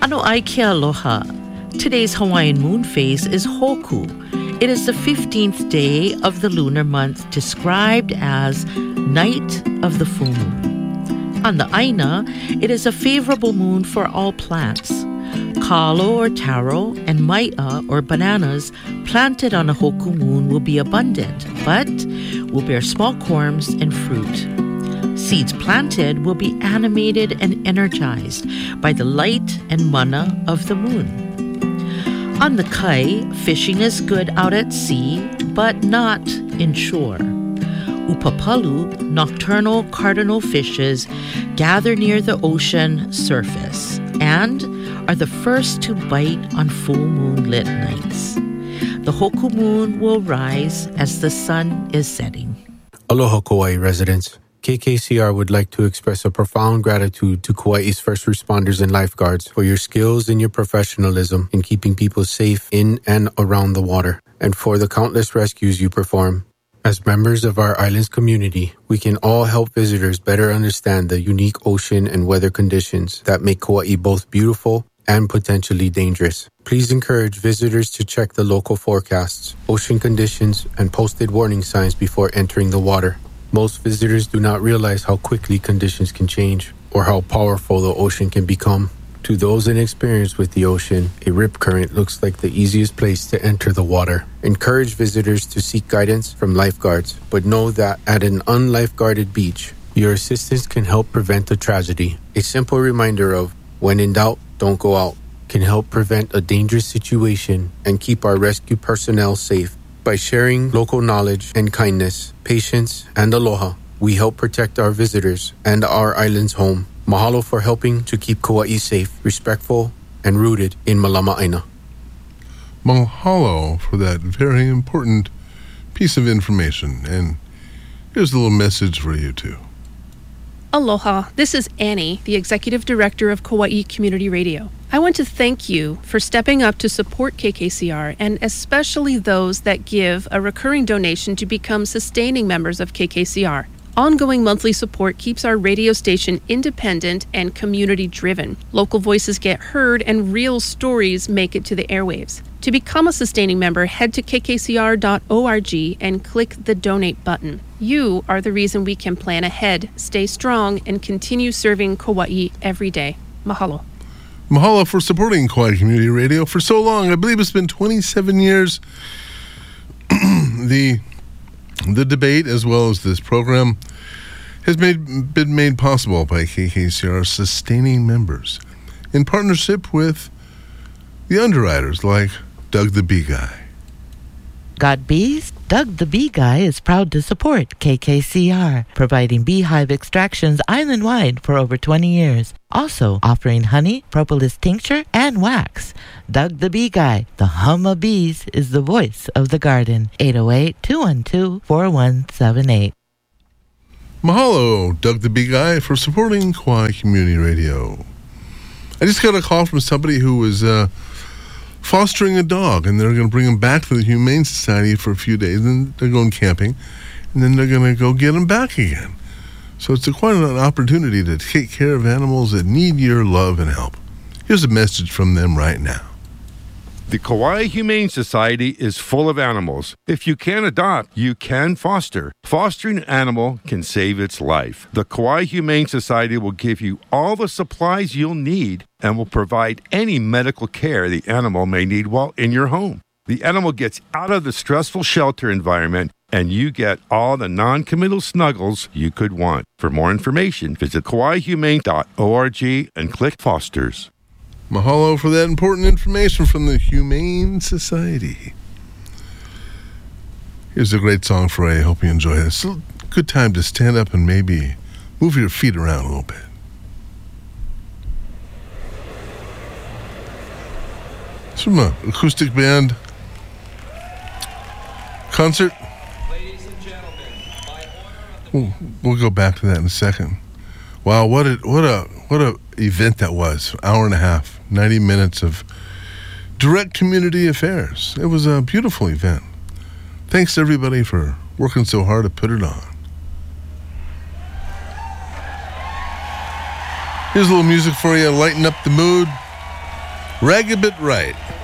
Ano ai ke aloha. Today's Hawaiian moon phase is Hoku. It is the 15th day of the lunar month, described as night of the full moon. On the Aina, it is a favorable moon for all plants. Kalo or taro and maia or bananas planted on a Hoku moon will be abundant, but will bear small corms and fruit. Seeds planted will be animated and energized by the light and mana of the moon. On the kai, fishing is good out at sea, but not inshore. Upapalu, nocturnal cardinal fishes, gather near the ocean surface and are the first to bite on full moon-lit nights. The Hoku moon will rise as the sun is setting. Aloha, Kauai residents. KKCR would like to express a profound gratitude to Kauai's first responders and lifeguards for your skills and your professionalism in keeping people safe in and around the water, and for the countless rescues you perform. As members of our island's community, we can all help visitors better understand the unique ocean and weather conditions that make Kauai both beautiful and potentially dangerous. Please encourage visitors to check the local forecasts, ocean conditions, and posted warning signs before entering the water. Most visitors do not realize how quickly conditions can change or how powerful the ocean can become. To those inexperienced with the ocean, a rip current looks like the easiest place to enter the water. Encourage visitors to seek guidance from lifeguards, but know that at an unlifeguarded beach, your assistance can help prevent a tragedy. A simple reminder of, when in doubt, don't go out, can help prevent a dangerous situation and keep our rescue personnel safe. By sharing local knowledge and kindness, patience, and aloha, we help protect our visitors and our island's home. Mahalo for helping to keep Kauai safe, respectful, and rooted in Malama Aina. Mahalo for that very important piece of information. And here's a little message for you too. Aloha, this is Annie, the Executive Director of Kauai Community Radio. I want to thank you for stepping up to support KKCR, and especially those that give a recurring donation to become sustaining members of KKCR. Ongoing monthly support keeps our radio station independent and community-driven. Local voices get heard and real stories make it to the airwaves. To become a sustaining member, head to kkcr.org and click the donate button. You are the reason we can plan ahead, stay strong, and continue serving Kauai every day. Mahalo. Mahalo for supporting Kauai Community Radio for so long. I believe it's been 27 years. The debate, as well as this program, has been made possible by KKCR sustaining members in partnership with the underwriters like Doug the Bee Guy. Got bees? Doug the Bee Guy is proud to support KKCR, providing beehive extractions island-wide for over 20 years. Also offering honey, propolis tincture, and wax. Doug the Bee Guy, the hum of bees, is the voice of the garden. 808-212-4178. Mahalo, Doug the Bee Guy, for supporting Kauai Community Radio. I just got a call from somebody who was fostering a dog, and they're going to bring him back to the Humane Society for a few days, and they're going camping, and then they're going to go get him back again. So it's quite an opportunity to take care of animals that need your love and help. Here's a message from them right now. The Kauai Humane Society is full of animals. If you can't adopt, you can foster. Fostering an animal can save its life. The Kauai Humane Society will give you all the supplies you'll need and will provide any medical care the animal may need while in your home. The animal gets out of the stressful shelter environment and you get all the non-committal snuggles you could want. For more information, visit kauaihumane.org and click Fosters. Mahalo for that important information from the Humane Society. Here's a great song for you. I hope you enjoy it. It's a good time to stand up and maybe move your feet around a little bit. It's from an acoustic band concert. Ladies and gentlemen, by order of the... We'll go back to that in a second. Wow, what a event that was. Hour and a half, 90 minutes of direct community affairs. It was a beautiful event. Thanks to everybody for working so hard to put it on. Here's a little music for you, lighten up the mood. Ragabit right.